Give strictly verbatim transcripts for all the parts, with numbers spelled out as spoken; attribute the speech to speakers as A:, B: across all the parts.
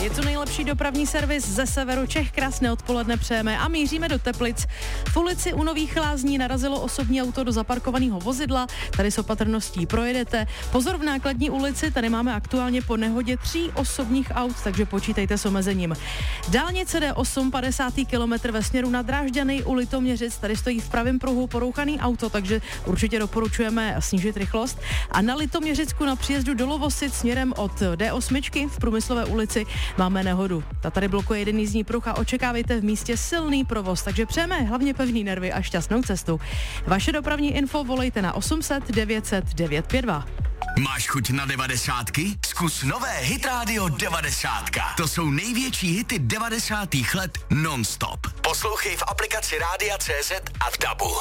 A: Je tu nejlepší dopravní servis ze severu Čech. Krásné odpoledne přejeme a míříme do Teplic. V ulici u Nových Lázní narazilo osobní auto do zaparkovaného vozidla. Tady s opatrností projedete. Pozor, v Nákladní ulici, tady máme aktuálně po nehodě tří osobních aut, takže počítejte s omezením. Dálnice D osm, padesátý kilometr ve směru na Drážďany u Litoměřic. Tady stojí v pravém pruhu porouchaný auto, takže určitě doporučujeme snížit rychlost. A na Litoměřicku na příjezdu do Lovosic směrem od D osm v Průmyslové ulici máme nehodu. Ta tady blokuje jeden jízdní pruh a očekávejte v místě silný provoz, takže přejeme hlavně pevný nervy a šťastnou cestu. Vaše dopravní info volejte na osm set devět set devět pět dva.
B: Máš chuť na devadesátky? Zkus nové Hit Radio devadesátka. To jsou největší hity devadesátých let non-stop. Poslouchej v aplikaci Rádia C Z a v dabu.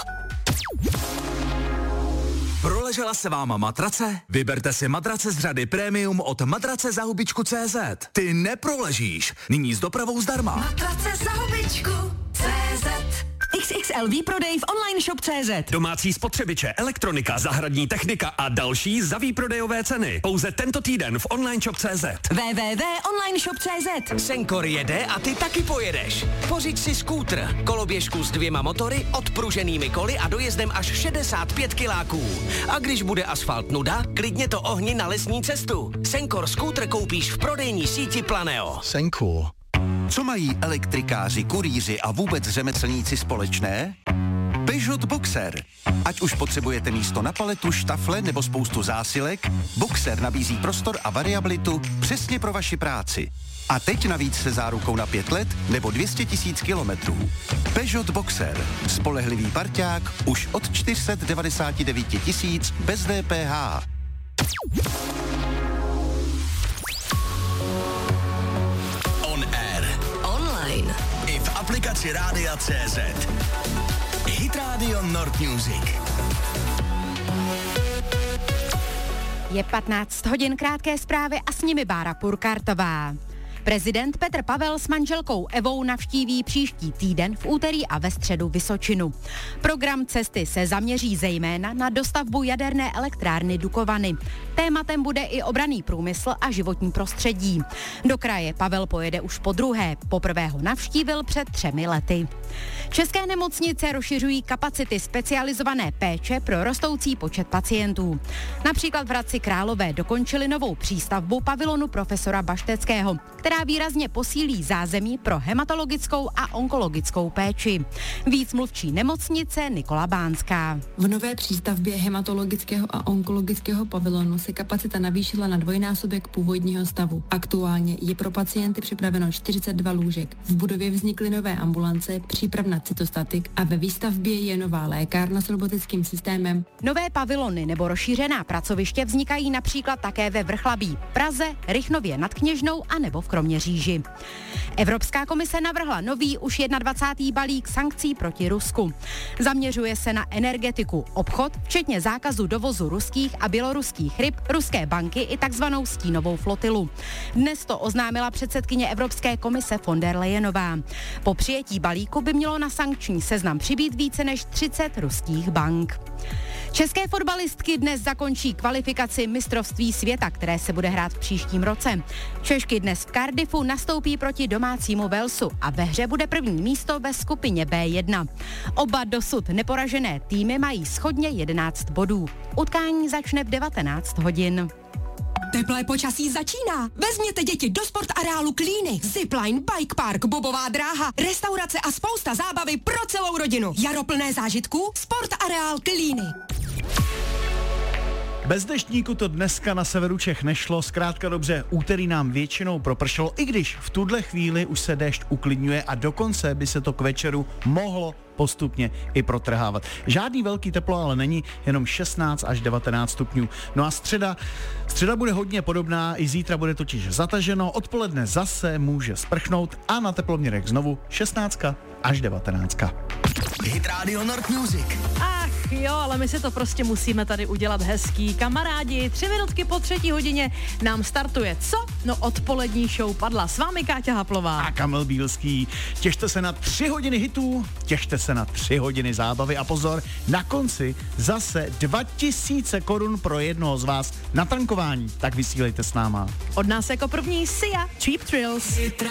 C: Proležela se vám matrace? Vyberte si matrace z řady Premium od matrace za hubičku C Z. Ty neproležíš. Nyní s dopravou zdarma.
D: Matrace za hubičku C Z. X X L výprodej v online shop C Z.
E: Domácí spotřebiče, elektronika, zahradní technika a další za výprodejové ceny. Pouze tento týden v online shop C Z.
D: w w w tečka online shop tečka c z.
F: Senkor jede a ty taky pojedeš. Pořiď si skútr, koloběžku s dvěma motory, odpruženými koly a dojezdem až šedesát pět kiláků. A když bude asfalt nuda, klidně to ohni na lesní cestu. Senkor skútr koupíš v prodejní síti Planeo.
G: Senkor. Co mají elektrikáři, kurýři a vůbec řemeslníci společné? Peugeot Boxer. Ať už potřebujete místo na paletu, štafle nebo spoustu zásilek, Boxer nabízí prostor a variabilitu přesně pro vaši práci. A teď navíc se zárukou na pět let nebo dvě stě tisíc kilometrů. Peugeot Boxer. Spolehlivý parťák už od čtyři sta devadesát devět tisíc bez D P H.
B: I v aplikaci Rádia C Z. Hit Radio Nord Music.
H: Je patnáct hodin, krátké zprávy a s nimi Bára Purkartová. Prezident Petr Pavel s manželkou Evou navštíví příští týden v úterý a ve středu Vysočinu. Program cesty se zaměří zejména na dostavbu jaderné elektrárny Dukovany. Tématem bude i obranný průmysl a životní prostředí. Do kraje Pavel pojede už po druhé, poprvé ho navštívil před třemi lety. České nemocnice rozšiřují kapacity specializované péče pro rostoucí počet pacientů. Například v Hradci Králové dokončili novou přístavbu pavilonu profesora Bašteckého, která výrazně posílí zázemí pro hematologickou a onkologickou péči. Víc mluvčí nemocnice Nikola Bánská.
I: V nové přístavbě hematologického a onkologického pavilonu se kapacita navýšila na dvojnásobek původního stavu. Aktuálně je pro pacienty připraveno čtyřicet dva lůžek. V budově vznikly nové ambulance, přípravna cytostatik a ve výstavbě je nová lékárna s robotickým systémem.
H: Nové pavilony nebo rozšířená pracoviště vznikají například také ve Vrchlabí, Praze, Rychnově nad Kněžnou a nebo v Kroměříži. Evropská komise navrhla nový už dvacátý první balík sankcí proti Rusku. Zaměřuje se na energetiku, obchod, včetně zákazu dovozu ruských a běloruských ryb, ruské banky i takzvanou stínovou flotilu. Dnes to oznámila předsedkyně Evropské komise von der Leyenová. Po přijetí balíku by mělo na sankční seznam přibýt více než třicet ruských bank. České fotbalistky dnes zakončí kvalifikaci mistrovství světa, které se bude hrát v příštím roce. Češky dnes v Cardiffu nastoupí proti domácímu Walesu a ve hře bude první místo ve skupině bé jedna. Oba dosud neporažené týmy mají shodně jedenáct bodů. Utkání začne v devatenáct hodin.
D: Teplé počasí začíná. Vezměte děti do sportareálu Klíny. Zipline, bike park, bobová dráha, restaurace a spousta zábavy pro celou rodinu. Jaro plné zážitků, sportareál Klíny.
J: Bez deštníku to dneska na severu Čech nešlo, zkrátka dobře, úterý nám většinou propršelo, i když v tuhle chvíli už se déšť uklidňuje a dokonce by se to k večeru mohlo postupně i protrhávat. Žádný velký teplo ale není, jenom šestnáct až devatenáct stupňů. No a středa, středa bude hodně podobná, i zítra bude totiž zataženo, odpoledne zase může sprchnout a na teploměrech znovu šestnáct až devatenáct.
B: Hit Radio Nord Music.
A: Ach, Ach jo, ale my si to prostě musíme tady udělat hezký. Kamarádi, tři minutky po třetí hodině nám startuje co? No odpolední show Padla. S vámi Káťa Haplová.
J: A Kamil Bílský. Těšte se na tři hodiny hitů, těšte se na tři hodiny zábavy a pozor, na konci zase dva tisíce korun pro jednoho z vás na tankování. Tak vysílejte s náma.
A: Od nás jako první Sia, Cheap Thrills.